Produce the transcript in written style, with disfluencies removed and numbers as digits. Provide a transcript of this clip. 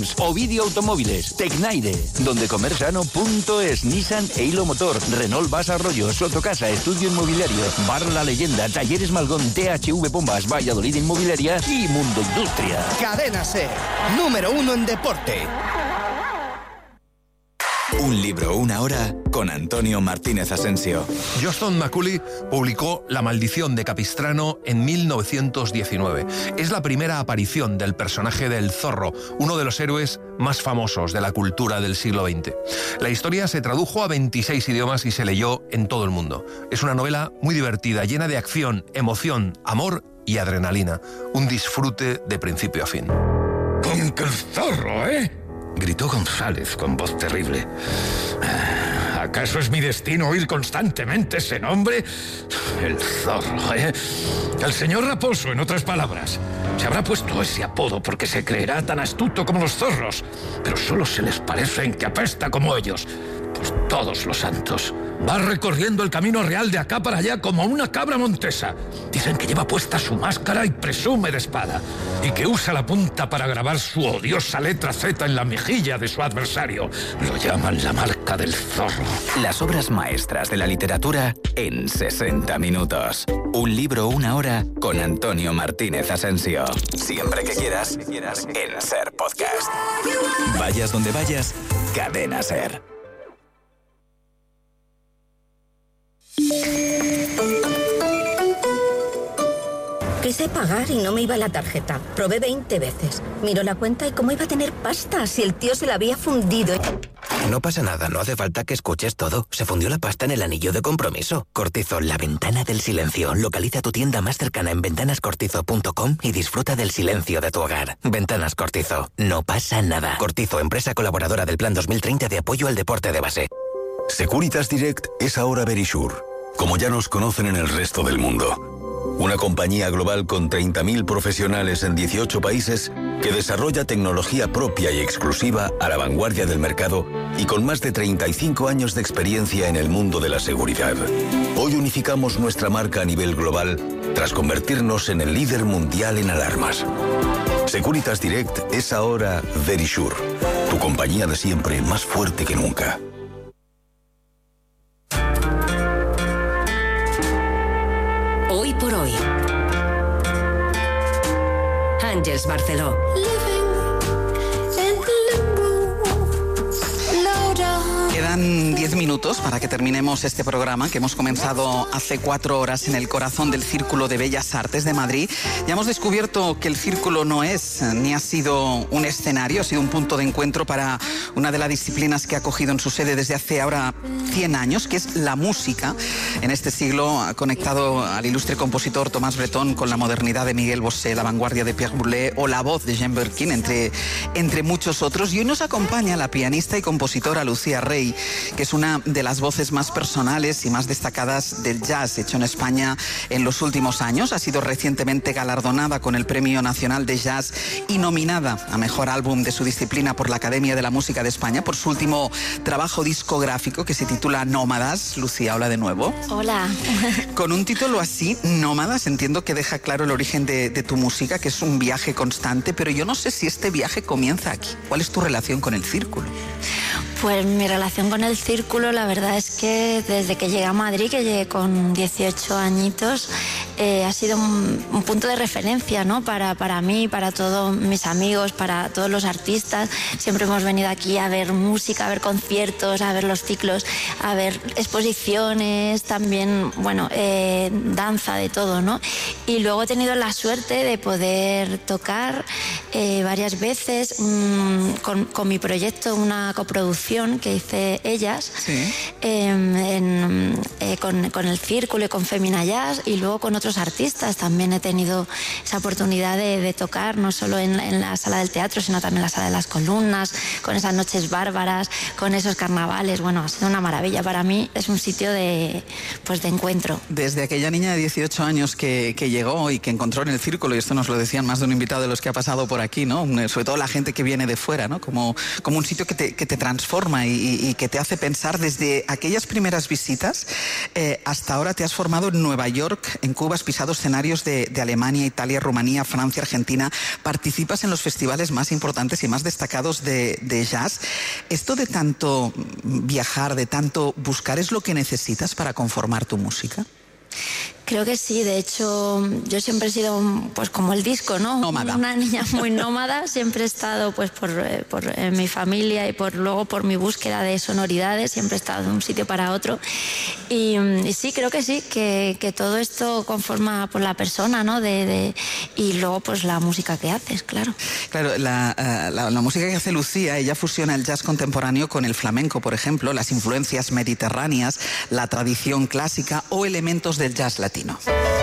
Ovidio Automóviles, Tecnaire, donde comer sano.es, Nissan e Hilo Motor, Renault Bas Arroyo, Sotocasa, Estudio Inmobiliario, Bar La Leyenda, Talleres Malgón, THV Bombas, Valladolid Inmobiliaria y Mundo Industria. Cadena SER, número 1 en deporte. Un libro, una hora, con Antonio Martínez Asensio. Johnston Macaulay publicó La maldición de Capistrano en 1919. Es la primera aparición del personaje del Zorro, uno de los héroes más famosos de la cultura del siglo XX. La historia se tradujo a 26 idiomas y se leyó en todo el mundo. Es una novela muy divertida, llena de acción, emoción, amor y adrenalina. Un disfrute de principio a fin. ¡Con que el zorro, eh! Gritó González con voz terrible. ¿Acaso es mi destino oír constantemente ese nombre? El zorro, ¿eh? El señor Raposo, en otras palabras. Se habrá puesto ese apodo porque se creerá tan astuto como los zorros, pero solo se les parece en que apesta como ellos. Pues todos los santos. Va recorriendo el camino real de acá para allá como una cabra montesa. Dicen que lleva puesta su máscara y presume de espada. Y que usa la punta para grabar su odiosa letra Z en la mejilla de su adversario. Lo llaman la marca del zorro. Las obras maestras de la literatura en 60 minutos. Un libro, una hora, con Antonio Martínez Asensio. Siempre que quieras, en SER Podcast. Vayas donde vayas, Cadena SER. Quise pagar y no me iba la tarjeta. Probé 20 veces. Miró la cuenta y cómo iba a tener pasta si el tío se la había fundido. No pasa nada, no hace falta que escuches todo. Se fundió la pasta en el anillo de compromiso. Cortizo, la ventana del silencio. Localiza tu tienda más cercana en ventanascortizo.com y disfruta del silencio de tu hogar. Ventanas Cortizo. No pasa nada. Cortizo, empresa colaboradora del Plan 2030 de apoyo al deporte de base. Securitas Direct es ahora Verisure, como ya nos conocen en el resto del mundo. Una compañía global con 30.000 profesionales en 18 países que desarrolla tecnología propia y exclusiva a la vanguardia del mercado y con más de 35 años de experiencia en el mundo de la seguridad. Hoy unificamos nuestra marca a nivel global tras convertirnos en el líder mundial en alarmas. Securitas Direct es ahora Verisure, tu compañía de siempre más fuerte que nunca. Hoy por hoy. Àngels Barceló. Quedan 10 minutos para que terminemos este programa que hemos comenzado hace 4 horas en el corazón del Círculo de Bellas Artes de Madrid. Ya hemos descubierto que el Círculo no es ni ha sido un escenario, ha sido un punto de encuentro para una de las disciplinas que ha acogido en su sede desde hace ahora 100 años, que es la música. En este siglo ha conectado al ilustre compositor Tomás Bretón con la modernidad de Miguel Bosé, la vanguardia de Pierre Boulez o la voz de Jean Birkin, entre muchos otros. Y hoy nos acompaña la pianista y compositora Lucía Rey, que es una de las voces más personales y más destacadas del jazz hecho en España en los últimos años. Ha sido recientemente galardonada con el Premio Nacional de Jazz y nominada a Mejor Álbum de su disciplina por la Academia de la Música de España por su último trabajo discográfico que se titula Nómadas. Lucía, hola de nuevo. Hola. Con un título así, Nómadas, entiendo que deja claro el origen de tu música, que es un viaje constante, pero yo no sé si este viaje comienza aquí. ¿Cuál es tu relación con el Círculo? Pues mi relación con el Círculo, la verdad es que desde que llegué a Madrid, que llegué con 18 añitos, ha sido un punto de referencia, ¿no? Para mí, para todos mis amigos, para todos los artistas. Siempre hemos venido aquí a ver música, a ver conciertos, a ver los ciclos, a ver exposiciones, también, bueno, danza, de todo, ¿no? Y luego he tenido la suerte de poder tocar varias veces con mi proyecto, una coproducción que hice Ellas, sí. Con el Círculo y con Femina Jazz, y luego con otros artistas también he tenido esa oportunidad de tocar, no solo en la sala del teatro, sino también en la sala de las columnas, con esas noches bárbaras, con esos carnavales. Bueno, ha sido una maravilla. Para mí es un sitio de encuentro. Desde aquella niña de 18 años que llegó y que encontró en el Círculo, y esto nos lo decían más de un invitado de los que ha pasado por aquí, ¿no? Sobre todo la gente que viene de fuera, ¿no? Como un sitio que te transforma y que te hace pensar. Desde aquellas primeras visitas hasta ahora te has formado en Nueva York, en Cuba has pisado escenarios de Alemania, Italia, Rumanía, Francia, Argentina, participas en los festivales más importantes y más destacados de jazz. ¿Esto de tanto viajar, de tanto buscar, es lo que necesitas para conformar tu música? Creo que sí, de hecho yo siempre he sido pues como el disco, ¿no? Nómada. Una niña muy nómada, siempre he estado pues por mi familia y luego por mi búsqueda de sonoridades, siempre he estado de un sitio para otro y sí, creo que sí, que todo esto conforma por la persona, ¿no? Y luego pues la música que haces, claro. Claro, la música que hace Lucía, ella fusiona el jazz contemporáneo con el flamenco, por ejemplo, las influencias mediterráneas, la tradición clásica o elementos del jazz latino.